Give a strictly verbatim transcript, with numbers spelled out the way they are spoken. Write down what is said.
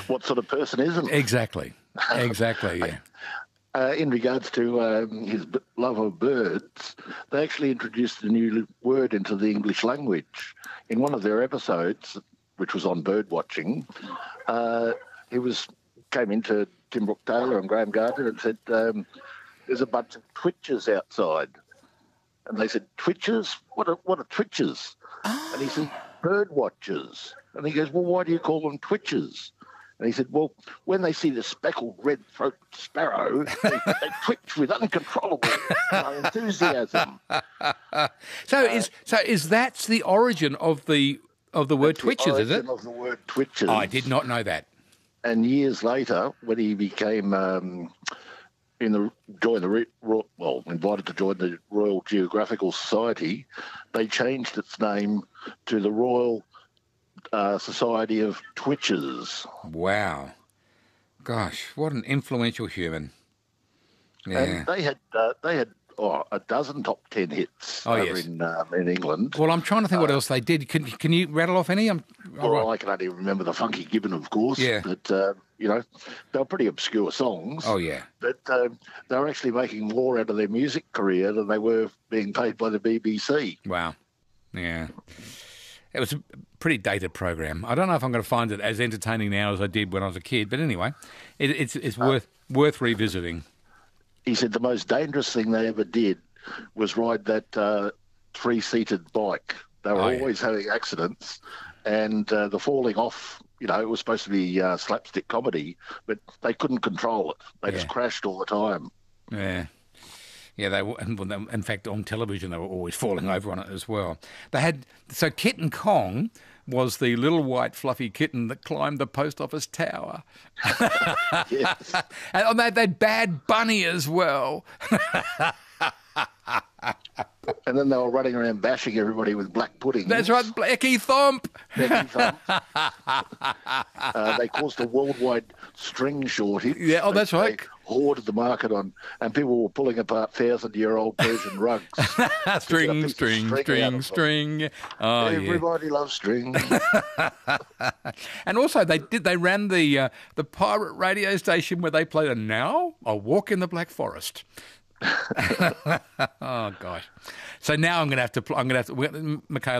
what sort of person isn't? Exactly. Exactly, yeah. Uh, in regards to um, his b- love of birds, they actually introduced a new word into the English language. In one of their episodes, which was on bird watching, uh, he was came into Tim Brooke Taylor and Graham Gardner and said, um, there's a bunch of twitchers outside. And they said, twitchers? What are, what are twitchers? Oh. And he said, bird watchers. And he goes, well, why do you call them twitchers? And he said, well, when they see the speckled red-throated sparrow, they, they twitch with uncontrollable enthusiasm. So uh, is so is that's the origin of the of the word twitchers, is it? Of the word twitchers. Oh, I did not know that. And years later, when he became um, in the joined the well invited to join the Royal Geographical Society, they changed its name to the Royal Uh, Society of Twitchers. Wow. Gosh, what an influential human. Yeah. And they had uh, they had oh, a dozen top ten hits oh, over yes. in um, in England. Well, I'm trying to think what uh, else they did. Can can you rattle off any? I'm, well, right. I can only remember the Funky Gibbon, of course. Yeah. But, uh, you know, they were pretty obscure songs. Oh, yeah. But um, they were actually making more out of their music career than they were being paid by the B B C. Wow. Yeah. It was a pretty dated program. I don't know if I'm going to find it as entertaining now as I did when I was a kid, but anyway, it, it's it's uh, worth worth revisiting. He said the most dangerous thing they ever did was ride that uh, three-seated bike. They were Oh, always yeah. having accidents, and uh, the falling off, you know, it was supposed to be uh, slapstick comedy, but they couldn't control it. They Yeah. just crashed all the time. Yeah. Yeah, they were, in fact, on television, they were always falling over on it as well. They had, so Kitten Kong was the little white fluffy kitten that climbed the post office tower. Yes. And they had Bad Bunny as well. And then they were running around bashing everybody with black pudding. That's right, Blecky Thump. Becky Thump. uh, they caused a worldwide string shortage. Yeah, oh, that's they, right. They hoarded the market on, and people were pulling apart thousand-year-old Persian rugs. string, string, string, string, string. Oh, Everybody loves string. And also, they did. They ran the uh, the pirate radio station where they played a now a walk in the Black Forest. Oh gosh! So now I'm going to have to. I'm going to have to. Michaela